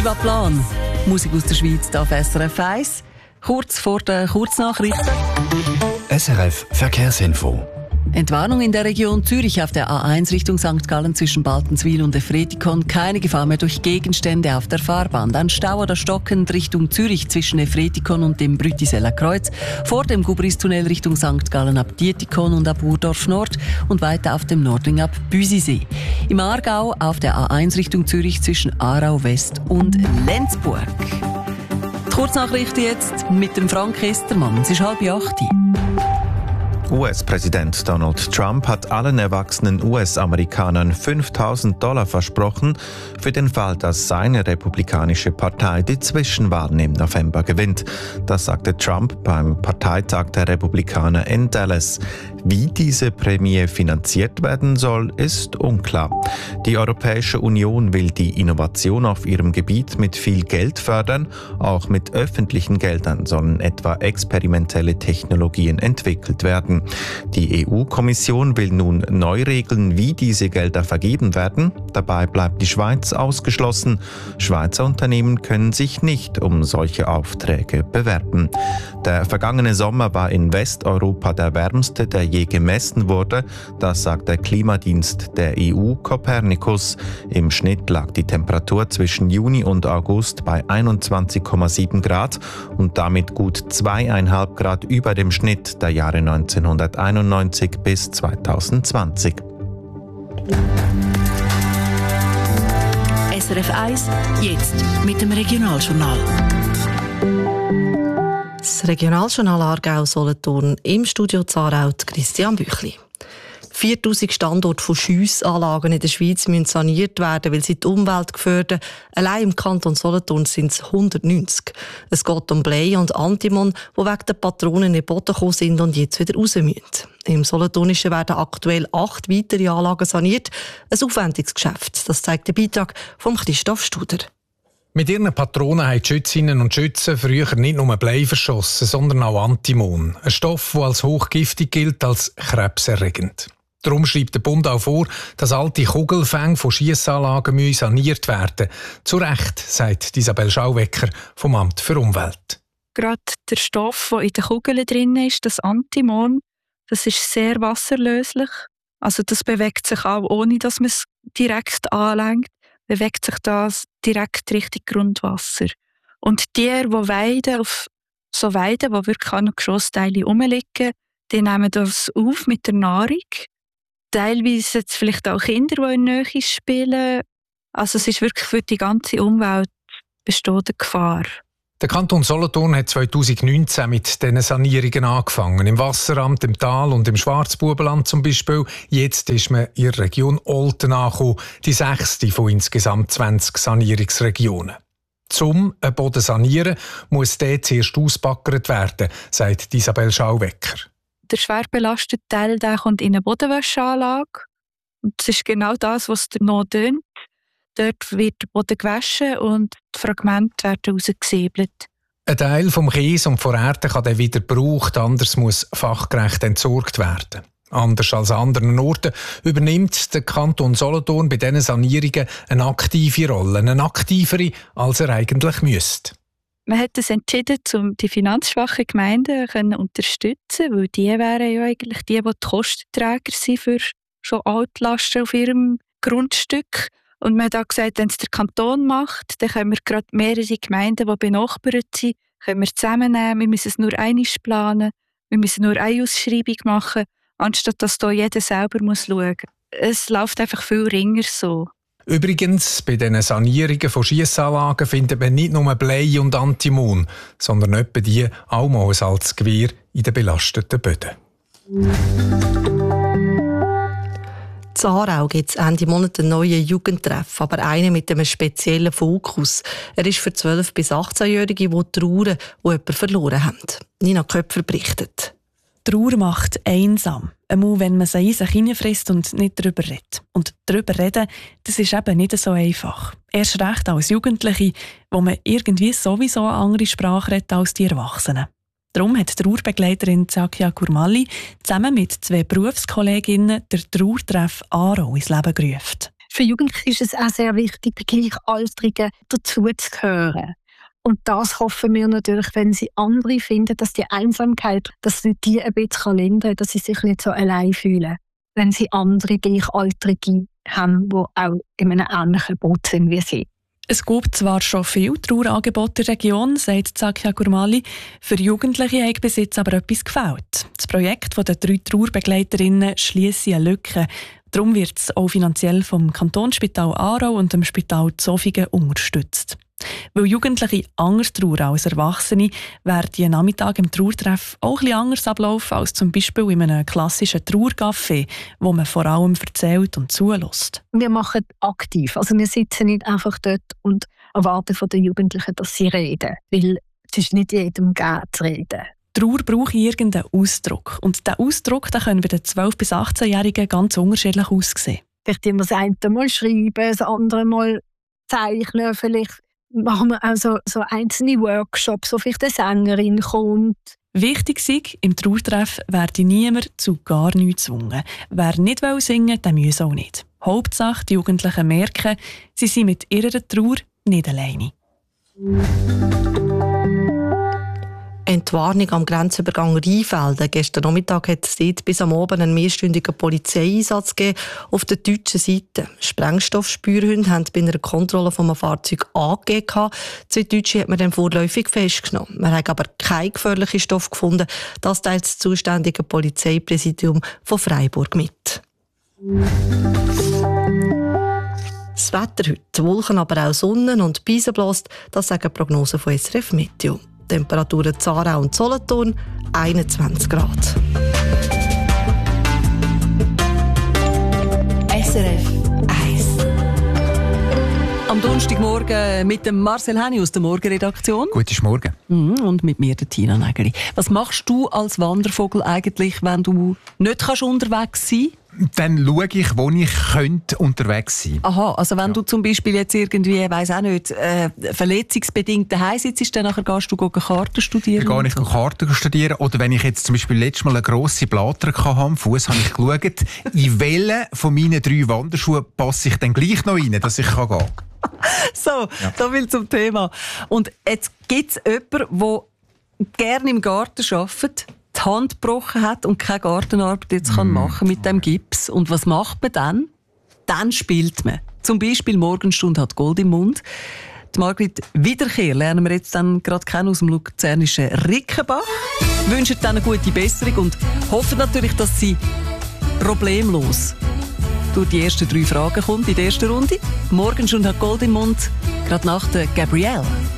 Viva Plan. Musik aus der Schweiz auf SRF 1. Kurz vor den Kurznachrichten. SRF Verkehrsinfo. Entwarnung in der Region Zürich auf der A1 Richtung St. Gallen zwischen Baltenswil und Efretikon. Keine Gefahr mehr durch Gegenstände auf der Fahrbahn. Dann Stau oder stockend Richtung Zürich zwischen Efretikon und dem Brütiseller Kreuz. Vor dem Gubristunnel Richtung St. Gallen ab Dietikon und ab Urdorf Nord und weiter auf dem Nordring ab Büsisee. Im Aargau auf der A1 Richtung Zürich zwischen Aarau West und Lenzburg. Die Kurznachrichten jetzt mit dem Frank Estermann. Es ist 7:30. US-Präsident Donald Trump hat allen erwachsenen US-Amerikanern $5.000 versprochen, für den Fall, dass seine republikanische Partei die Zwischenwahl im November gewinnt. Das sagte Trump beim Parteitag der Republikaner in Dallas. Wie diese Prämie finanziert werden soll, ist unklar. Die Europäische Union will die Innovation auf ihrem Gebiet mit viel Geld fördern. Auch mit öffentlichen Geldern sollen etwa experimentelle Technologien entwickelt werden. Die EU-Kommission will nun neu regeln, wie diese Gelder vergeben werden. Dabei bleibt die Schweiz ausgeschlossen. Schweizer Unternehmen können sich nicht um solche Aufträge bewerben. Der vergangene Sommer war in Westeuropa der wärmste, der je gemessen wurde. Das sagt der Klimadienst der EU Copernicus. Im Schnitt lag die Temperatur zwischen Juni und August bei 21,7 Grad und damit gut 2,5 Grad über dem Schnitt der Jahre 1991 bis 2020. SRF 1, jetzt mit dem Regionaljournal. Das Regionaljournal Aargau-Solothurn, im Studio Zaraut Christian Büchli. 4000 Standorte von Schiessanlagen in der Schweiz müssen saniert werden, weil sie die Umwelt gefährden. Allein im Kanton Solothurn sind es 190. Es geht um Blei und Antimon, die wegen der Patronen in den Boden gekommen sind und jetzt wieder raus müssen. Im Solothurnischen werden aktuell 8 weitere Anlagen saniert. Ein aufwendiges Geschäft. Das zeigt der Beitrag von Christoph Studer. Mit ihren Patronen haben die Schützinnen und Schützen früher nicht nur Blei verschossen, sondern auch Antimon. Ein Stoff, der als hochgiftig gilt, als krebserregend. Darum schreibt der Bund auch vor, dass alte Kugelfänge von Schiessanlagen saniert werden müssen. Zu Recht, sagt Isabel Schauwecker vom Amt für Umwelt. Gerade der Stoff, der in den Kugeln drin ist, das Antimon, das ist sehr wasserlöslich. Also das bewegt sich auch, ohne dass man es direkt anlenkt, bewegt sich das direkt Richtung Grundwasser. Und die weiden, auf so Weiden, wo wirklich auch noch Grossteile rumliegen, die nehmen das auf mit der Nahrung. Teilweise jetzt vielleicht auch Kinder, die in der Nähe spielen. Also es ist wirklich für die ganze Umwelt bestehende Gefahr. Der Kanton Solothurn hat 2019 mit diesen Sanierungen angefangen. Im Wasseramt, im Tal und im Schwarzbubenland zum Beispiel. Jetzt ist man in der Region Olten angekommen, die 6. von insgesamt 20 Sanierungsregionen. Zum einen Boden sanieren muss der zuerst ausbaggert werden, sagt Isabel Schauwecker. Der schwer belastete Teil der kommt in eine Bodenwäscheanlage. Und das ist genau das, was der noch tönt. Dort wird der Boden gewaschen und die Fragmente werden rausgesäbelt. Ein Teil vom Kies und von Erde kann dann wieder gebraucht, anders muss fachgerecht entsorgt werden. Anders als an anderen Orten übernimmt der Kanton Solothurn bei diesen Sanierungen eine aktive Rolle, eine aktivere, als er eigentlich müsste. Man hat es entschieden, um die finanzschwachen Gemeinden zu unterstützen, weil die wären ja eigentlich die Kostenträger sind für schon Altlasten auf ihrem Grundstück. Und man hat auch gesagt, wenn es der Kanton macht, dann können wir gerade mehrere Gemeinden, die benachbart sind, können wir zusammennehmen. Wir müssen es nur einmal planen, wir müssen nur eine Ausschreibung machen, anstatt dass hier jeder selber schauen muss. Es läuft einfach viel ringer so. Übrigens, bei diesen Sanierungen von Schiessanlagen findet man nicht nur Blei und Antimon, sondern etwa die auch mal als Gewehr in den belasteten Böden. In Aarau gibt es Ende Monat einen neuen Jugendtreff, aber einen mit einem speziellen Fokus. Er ist für 12- bis 18-Jährige, die trauern, die jemanden verloren haben. Nina Köpfer berichtet. Trauer macht einsam. Einmal, wenn man sie in sich hineinfrisst und nicht darüber redet. Und darüber reden, das ist eben nicht so einfach. Erst recht als Jugendliche, wo man irgendwie sowieso eine andere Sprache redet als die Erwachsenen. Darum hat die Trauerbegleiterin Zakia Kurmalli zusammen mit 2 Berufskolleginnen den Trauertreff Aarau ins Leben gerufen. Für Jugendliche ist es auch sehr wichtig, den Gleichaltrigen dazuzugehören. Und das hoffen wir natürlich, wenn sie andere finden, dass die Einsamkeit, dass sie die ein bisschen lindern, dass sie sich nicht so allein fühlen. Wenn sie andere Gleichaltrige haben, die auch in einem ähnlichen Boot sind wie sie. Es gibt zwar schon viele Trauerangebote in der Region, sagt Zakia Gurmali, für Jugendliche hat bis jetzt aber etwas gefehlt. Das Projekt der 3 Trauerbegleiterinnen schliesse eine Lücke. Darum wird es auch finanziell vom Kantonsspital Aarau und dem Spital Zofingen unterstützt. Weil Jugendliche anders trauern als Erwachsene, werden die Nachmittag im Trauertreff auch etwas anders ablaufen als zum Beispiel in einem klassischen Trauercafé, wo man vor allem erzählt und zulässt. Wir machen aktiv. Also wir sitzen nicht einfach dort und erwarten von den Jugendlichen, dass sie reden. Weil es ist nicht jedem gegeben zu reden. Trauer braucht irgendeinen Ausdruck. Und dieser Ausdruck kann bei den 12- bis 18-Jährigen ganz unterschiedlich aussehen. Vielleicht immer das eine Mal schreiben, das andere Mal zeichnen. Vielleicht machen wir auch so einzelne Workshops, wo vielleicht eine Sängerin kommt. Wichtig sei, im Trauertreff werde niemand zu gar nichts gezwungen. Wer nicht singen will, der muss auch nicht. Hauptsache, die Jugendlichen merken, sie sind mit ihrer Trauer nicht alleine. Entwarnung am Grenzübergang Rheinfelden. Gestern Nachmittag hat es dort bis am Abend einen mehrstündigen Polizeieinsatz gegeben auf der deutschen Seite. Sprengstoffspürhunde haben bei einer Kontrolle von einem Fahrzeug angegeben. 2 Deutsche hat man dann vorläufig festgenommen. Man hat aber keinen gefährlichen Stoff gefunden. Das teilt das zuständige Polizeipräsidium von Freiburg mit. Das Wetter heute. Wolken, aber auch Sonne und Beise bläst. Das sagen die Prognosen von SRF Meteo. Temperaturen Aarau und Solothurn 21 Grad. SRF 1. Am Donnerstagmorgen mit dem Marcel Henny aus der Morgenredaktion. Guten Morgen. Und mit mir, der Tina Nägeli. Was machst du als Wandervogel eigentlich, wenn du nicht unterwegs sein kannst? Dann schaue ich, wo ich unterwegs sein könnte. Aha, also wenn du zum Beispiel jetzt irgendwie, weiss auch nicht, verletzungsbedingt daheim sitzt, dann nachher gehst du Karten studieren? Dann gehe ich Karten studieren. Oder wenn ich jetzt zum Beispiel letztes Mal eine grosse Blatter am Fuß habe ich geschaut, in welchen von meinen 3 Wanderschuhen passe ich dann gleich noch rein, dass ich gehen kann. So, so viel zum Thema. Und jetzt gibt es jemanden, der gerne im Garten arbeitet, die Hand gebrochen hat und keine Gartenarbeit jetzt machen mit dem Gips. Und was macht man dann? Dann spielt man. Zum Beispiel Morgenstunde hat Gold im Mund. Die Margrit Wiederkehr lernen wir jetzt dann gerade kennen aus dem luzernischen Rickenbach. Wünschen dann eine gute Besserung und hoffen natürlich, dass sie problemlos durch die ersten 3 Fragen kommt in der ersten Runde. Morgenstunde hat Gold im Mund, gerade nach der Gabrielle.